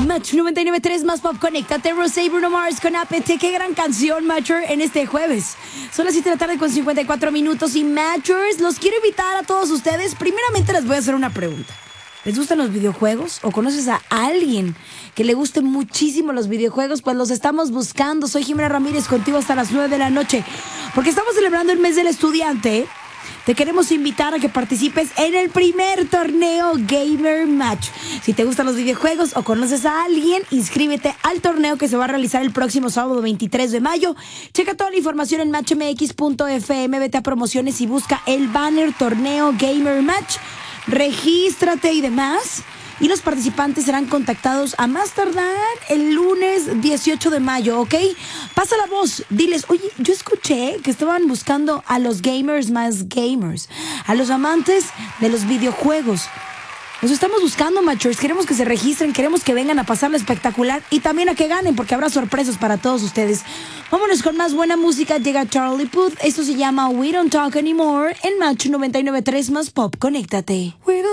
Match 99.3 más pop, conéctate. Rosé y Bruno Mars con APT. Qué gran canción, Matcher, en este jueves. Son las 7 de la tarde con 54 minutos. Y Matchers, los quiero invitar a todos ustedes. Primeramente les voy a hacer una pregunta. ¿Les gustan los videojuegos? ¿O conoces a alguien que le guste muchísimo los videojuegos? Pues los estamos buscando. Soy Jimena Ramírez, contigo hasta las 9 de la noche. Porque estamos celebrando el mes del estudiante. Te queremos invitar a que participes en el primer torneo Gamer Match. Si te gustan los videojuegos o conoces a alguien, inscríbete al torneo que se va a realizar el próximo sábado 23 de mayo. Checa toda la información en matchmx.fm, vete a promociones y busca el banner torneo Gamer Match. Regístrate y demás. Y los participantes serán contactados a más tardar el lunes 18 de mayo, ¿ok? Pasa la voz, diles, oye, yo escuché que estaban buscando a los gamers más gamers, a los amantes de los videojuegos. Los estamos buscando, Matchers. Queremos que se registren, queremos que vengan a pasarlo espectacular y también a que ganen, porque habrá sorpresas para todos ustedes. Vámonos con más buena música. Llega Charlie Puth. Esto se llama We Don't Talk Anymore en Match 99.3 más pop. Conéctate.